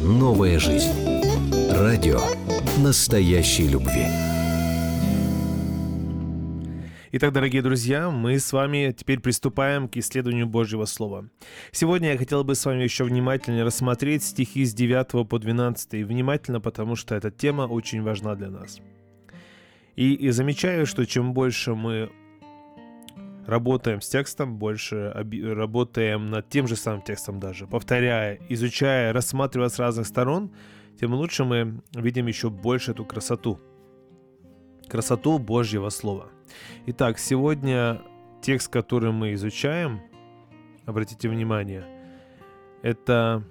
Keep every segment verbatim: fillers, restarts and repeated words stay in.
Новая жизнь. Радио настоящей любви. Итак, дорогие друзья, мы с вами теперь приступаем к исследованию Божьего Слова. Сегодня я хотел бы с вами еще внимательнее рассмотреть стихи с девятого по двенадцатый. Внимательно, потому что эта тема очень важна для нас. И, и замечаю, что чем больше мы работаем с текстом, больше оби- работаем над тем же самым текстом даже, повторяя, изучая, рассматривая с разных сторон, тем лучше мы видим еще больше эту красоту. Красоту Божьего Слова. Итак, сегодня текст, который мы изучаем, обратите внимание, это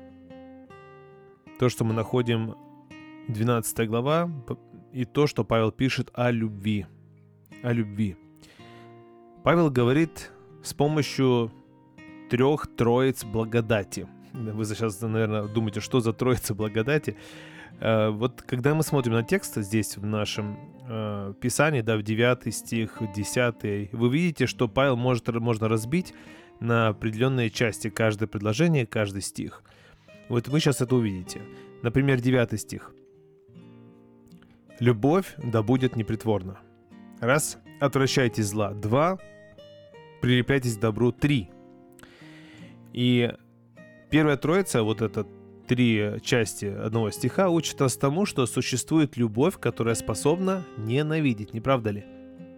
то, что мы находим, двенадцатая глава, и то, что Павел пишет о любви. О любви. Павел говорит с помощью трех троиц благодати. Вы сейчас, наверное, думаете, что за троица благодати? Вот когда мы смотрим на текст здесь в нашем э, Писании, да, в девятый стих, десятый, вы видите, что Павел может, можно разбить на определенные части каждое предложение, каждый стих. Вот вы сейчас это увидите. Например, девятый стих. «Любовь да будет непритворна». Раз. «Отвращайтесь зла». Два. «Прилепляйтесь к добру». Три. И первая троица, вот эта три части одного стиха, учат нас тому, что существует любовь, которая способна ненавидеть, не правда ли?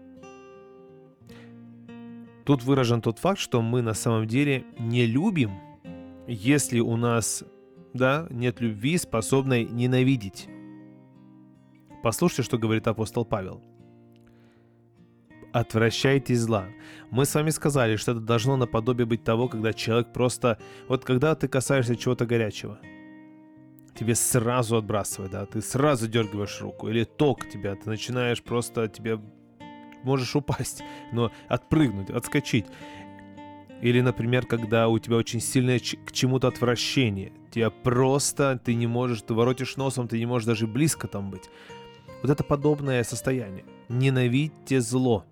Тут выражен тот факт, что мы на самом деле не любим, если у нас, да, нет любви, способной ненавидеть. Послушайте, что говорит апостол Павел. «Отвращайтесь зла». Мы с вами сказали, что это должно наподобие быть того, когда человек просто... Вот когда ты касаешься чего-то горячего, тебе сразу отбрасывает, да, ты сразу дергиваешь руку, или ток тебя, ты начинаешь просто, тебе можешь упасть, но отпрыгнуть, отскочить. Или, например, когда у тебя очень сильное ч- к чему-то отвращение, тебя просто, ты не можешь, ты воротишь носом, ты не можешь даже близко там быть. Вот это подобное состояние. Ненавидьте зло.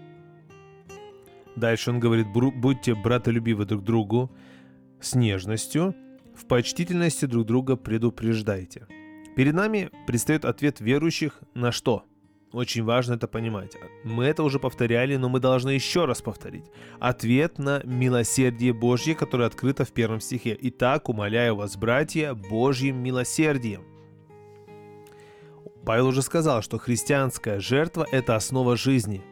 Дальше он говорит, будьте братолюбивы друг другу с нежностью, в почтительности друг друга предупреждайте. Перед нами предстает ответ верующих на что? Очень важно это понимать. Мы это уже повторяли, но мы должны еще раз повторить. Ответ на милосердие Божье, которое открыто в первом стихе. «Итак, умоляю вас, братья, Божьим милосердием». Павел уже сказал, что христианская жертва – это основа жизни.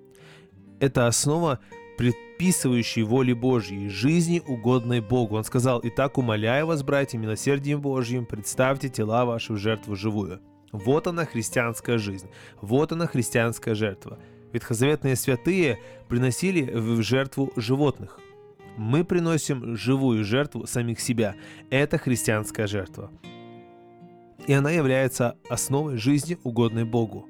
Это основа, предписывающей воле Божьей, жизни, угодной Богу. Он сказал: «Итак, умоляю вас, братья, милосердием Божьим, представьте тела ваши в жертву живую». Вот она, христианская жизнь. Вот она, христианская жертва. Ветхозаветные святые приносили в жертву животных. Мы приносим живую жертву самих себя. Это христианская жертва. И она является основой жизни, угодной Богу.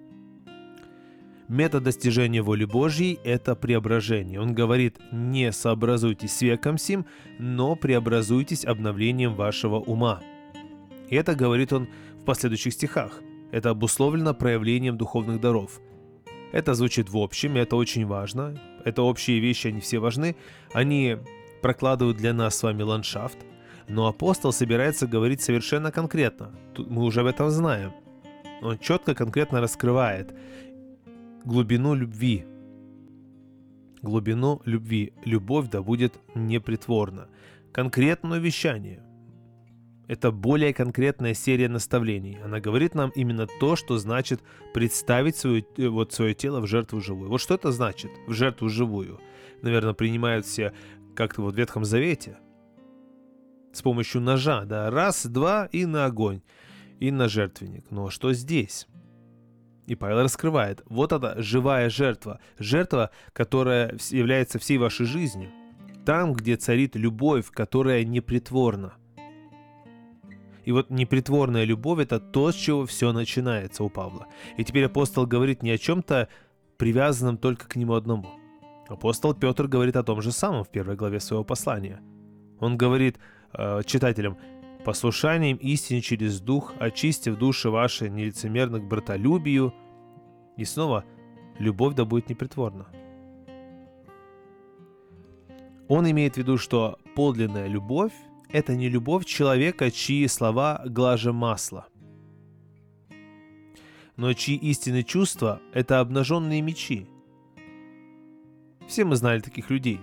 Метод достижения воли Божьей – это преображение. Он говорит: не сообразуйтесь с веком сим, но преобразуйтесь обновлением вашего ума. И это говорит он в последующих стихах. Это обусловлено проявлением духовных даров. Это звучит в общем, и это очень важно. Это общие вещи, они все важны. Они прокладывают для нас с вами ландшафт. Но апостол собирается говорить совершенно конкретно. Тут мы уже об этом знаем. Он четко, конкретно раскрывает глубину любви. Глубину любви. Любовь да будет непритворна. Конкретное вещание. Это более конкретная серия наставлений. Она говорит нам именно то, что значит представить свое, вот, свое тело в жертву живую. Вот что это значит в жертву живую? Наверное, принимают все как-то вот в Ветхом Завете. С помощью ножа, да, раз, два и на огонь, и на жертвенник. Но что здесь? И Павел раскрывает. Вот это живая жертва. Жертва, которая является всей вашей жизнью. Там, где царит любовь, которая непритворна. И вот непритворная любовь – это то, с чего все начинается у Павла. И теперь апостол говорит не о чем-то привязанном только к нему одному. Апостол Петр говорит о том же самом в первой главе своего послания. Он говорит э, читателям: послушанием истине через дух, очистив души ваши нелицемерно к братолюбию. И снова, любовь да будет непритворна. Он имеет в виду, что подлинная любовь – это не любовь человека, чьи слова глаже масла, но чьи истинные чувства – это обнаженные мечи. Все мы знали таких людей.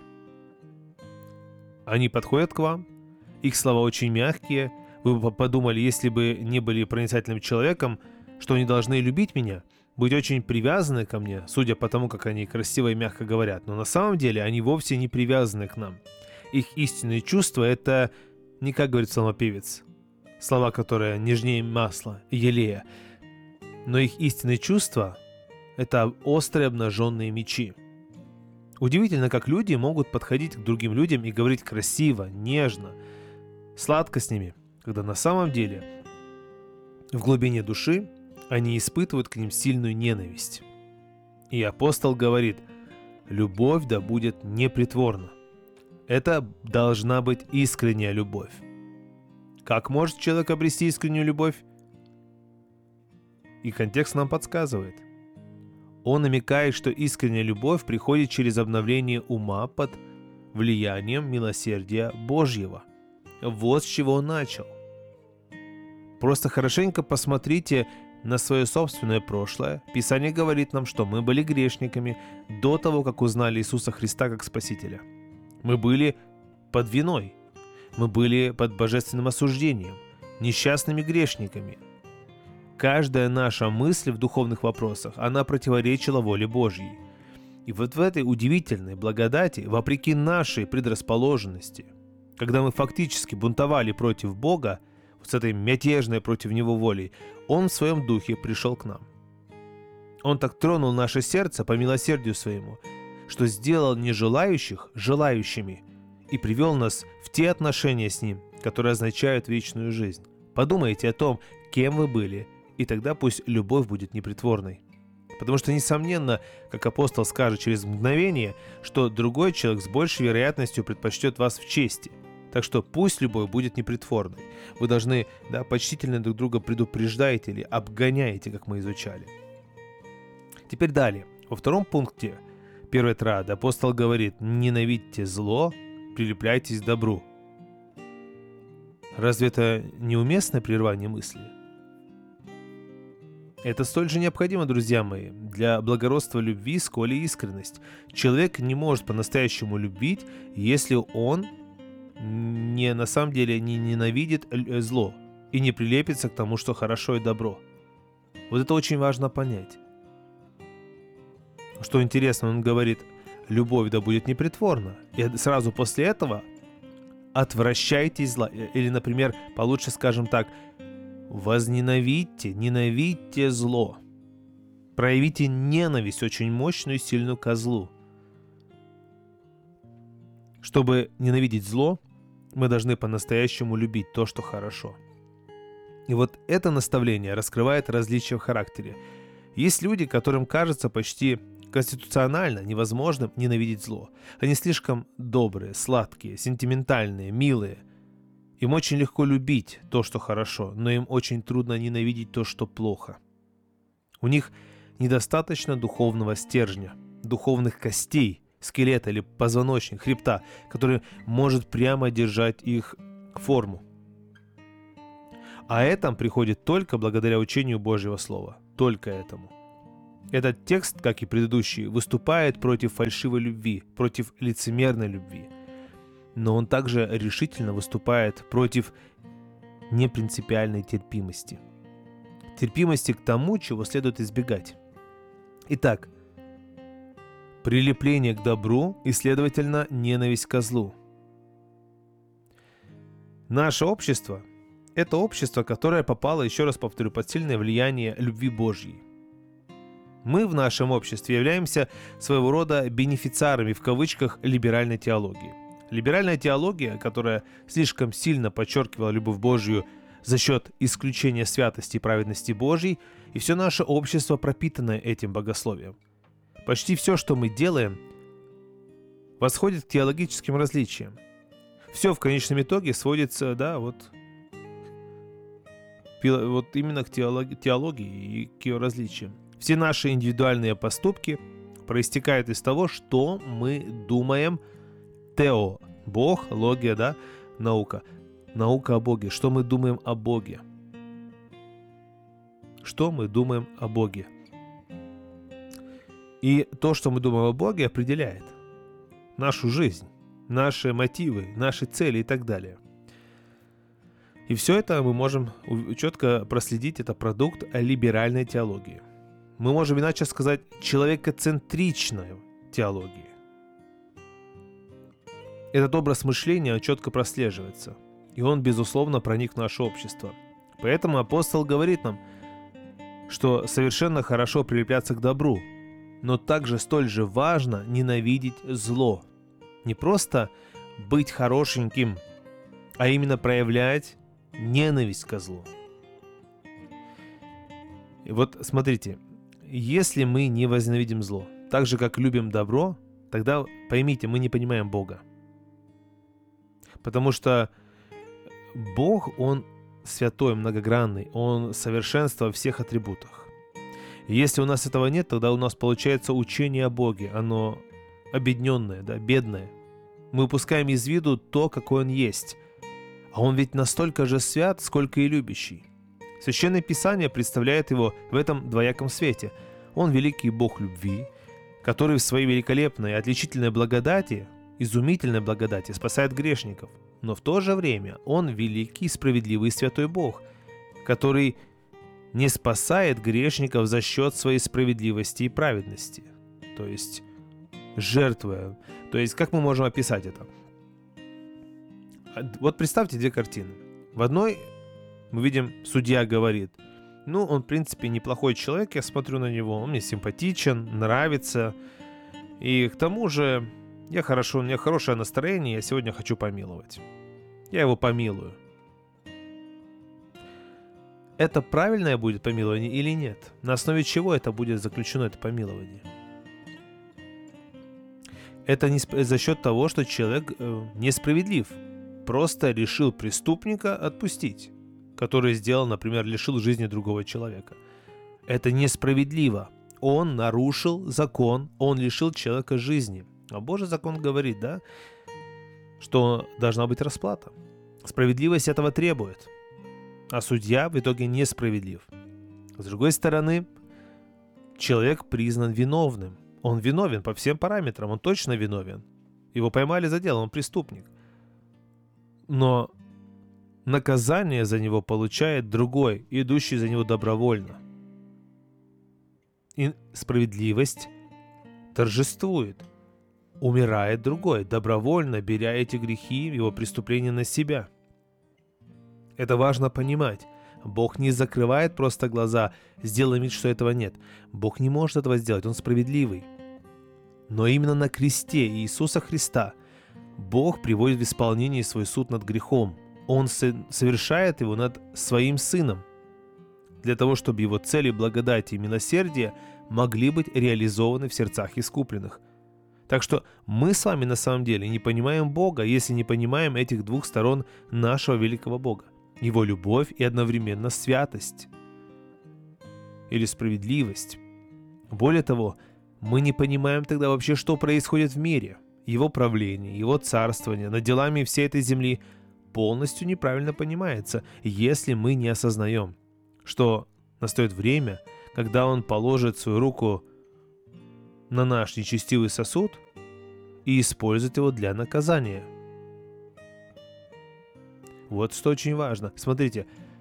Они подходят к вам, их слова очень мягкие. Вы бы подумали, если бы не были проницательным человеком, что они должны любить меня, быть очень привязаны ко мне, судя по тому, как они красиво и мягко говорят. Но на самом деле они вовсе не привязаны к нам. Их истинные чувства – это не, как говорит псалмопевец, слова, которые нежнее масла, елея, но их истинные чувства – это острые обнаженные мечи. Удивительно, как люди могут подходить к другим людям и говорить красиво, нежно, сладко с ними, когда на самом деле в глубине души они испытывают к ним сильную ненависть. И апостол говорит: «Любовь да будет непритворна». Это должна быть искренняя любовь. Как может человек обрести искреннюю любовь? И контекст нам подсказывает. Он намекает, что искренняя любовь приходит через обновление ума под влиянием милосердия Божьего. Вот с чего он начал. Просто хорошенько посмотрите на свое собственное прошлое. Писание говорит нам, что мы были грешниками до того, как узнали Иисуса Христа как Спасителя. Мы были под виной. Мы были под божественным осуждением, несчастными грешниками. Каждая наша мысль в духовных вопросах, она противоречила воле Божьей. И вот в этой удивительной благодати, вопреки нашей предрасположенности, когда мы фактически бунтовали против Бога, с этой мятежной против Него волей, Он в Своем Духе пришел к нам. Он так тронул наше сердце по милосердию Своему, что сделал нежелающих желающими и привел нас в те отношения с Ним, которые означают вечную жизнь. Подумайте о том, кем вы были, и тогда пусть любовь будет непритворной. Потому что, несомненно, как апостол скажет через мгновение, что другой человек с большей вероятностью предпочтет вас в чести. Так что пусть любовь будет непритворной. Вы должны, да, почтительно друг друга предупреждаете или обгоняете, как мы изучали. Теперь далее. Во втором пункте первой триады апостол говорит: ненавидьте зло, прилепляйтесь к добру. Разве это неуместное прерывание мысли? Это столь же необходимо, друзья мои, для благородства любви, сколь и искренность. Человек не может по-настоящему любить, если он не на самом деле не ненавидит зло и не прилепится к тому, что хорошо и добро. Вот это очень важно понять. Что интересно, он говорит: любовь да будет непритворна. И сразу после этого отвращайтесь зла. Или, например, получше скажем так: возненавидьте, ненавидьте зло. Проявите ненависть очень мощную и сильную ко злу. Чтобы ненавидеть зло, мы должны по-настоящему любить то, что хорошо. И вот это наставление раскрывает различия в характере. Есть люди, которым кажется почти конституционально невозможным ненавидеть зло. Они слишком добрые, сладкие, сентиментальные, милые. Им очень легко любить то, что хорошо, но им очень трудно ненавидеть то, что плохо. У них недостаточно духовного стержня, духовных костей, скелета или позвоночника, хребта, который может прямо держать их форму. А это приходит только благодаря учению Божьего Слова. Только этому. Этот текст, как и предыдущий, выступает против фальшивой любви, против лицемерной любви. Но он также решительно выступает против непринципиальной терпимости. Терпимости к тому, чего следует избегать. Итак, прилепление к добру и, следовательно, ненависть ко злу. Наше общество – это общество, которое попало, еще раз повторю, под сильное влияние любви Божьей. Мы в нашем обществе являемся своего рода бенефициарами, в кавычках, либеральной теологии. Либеральная теология, которая слишком сильно подчеркивала любовь Божью за счет исключения святости и праведности Божьей, и все наше общество пропитано этим богословием. Почти все, что мы делаем, восходит к теологическим различиям. Все в конечном итоге сводится, да, вот, вот именно к теологии, теологии и к ее различиям. Все наши индивидуальные поступки проистекают из того, что мы думаем. Тео – Бог, логия, да, наука. Наука о Боге. Что мы думаем о Боге? Что мы думаем о Боге? И то, что мы думаем о Боге, определяет нашу жизнь, наши мотивы, наши цели и так далее. И все это мы можем четко проследить. Это продукт либеральной теологии. Мы можем иначе сказать человекоцентричной теологии. Этот образ мышления четко прослеживается, и он, безусловно, проник в наше общество. Поэтому апостол говорит нам, что совершенно хорошо прилепляться к добру, но также столь же важно ненавидеть зло. Не просто быть хорошеньким, а именно проявлять ненависть ко злу. И вот смотрите, если мы не возненавидим зло, так же как любим добро, тогда поймите, мы не понимаем Бога. Потому что Бог, Он святой, многогранный, Он совершенство во всех атрибутах. И если у нас этого нет, тогда у нас получается учение о Боге, оно обедненное, да, бедное. Мы упускаем из виду то, какой Он есть. А Он ведь настолько же свят, сколько и любящий. Священное Писание представляет Его в этом двояком свете. Он великий Бог любви, который в своей великолепной и отличительной благодати, изумительной благодати, спасает грешников. Но в то же время Он великий, справедливый и святой Бог, который не спасает грешников за счет своей справедливости и праведности. То есть жертвуя. То есть как мы можем описать это? Вот представьте две картины. В одной мы видим, судья говорит: ну, он, в принципе, неплохой человек, я смотрю на него, он мне симпатичен, нравится. И к тому же, я хорошо, у меня хорошее настроение, я сегодня хочу помиловать. Я его помилую. Это правильное будет помилование или нет? На основе чего это будет заключено, это помилование? Это не за счет того, что человек э, несправедлив. Просто решил преступника отпустить, который сделал, например, лишил жизни другого человека. Это несправедливо. Он нарушил закон, он лишил человека жизни. А Божий закон говорит, да, что должна быть расплата. Справедливость этого требует. А судья в итоге несправедлив. С другой стороны, человек признан виновным. Он виновен по всем параметрам, он точно виновен. Его поймали за дело, он преступник. Но наказание за него получает другой, идущий за него добровольно. И справедливость торжествует. Умирает другой, добровольно беря эти грехи, его преступления на себя. Это важно понимать. Бог не закрывает просто глаза, сделай вид, что этого нет. Бог не может этого сделать, Он справедливый. Но именно на кресте Иисуса Христа Бог приводит в исполнение свой суд над грехом. Он совершает его над своим Сыном, для того, чтобы его цели благодати и милосердия могли быть реализованы в сердцах искупленных. Так что мы с вами на самом деле не понимаем Бога, если не понимаем этих двух сторон нашего великого Бога. Его любовь и одновременно святость или справедливость. Более того, мы не понимаем тогда вообще, что происходит в мире. Его правление, его царствование над делами всей этой земли полностью неправильно понимается, если мы не осознаем, что настает время, когда Он положит свою руку на наш нечестивый сосуд и использует его для наказания. Вот что очень важно. Смотрите,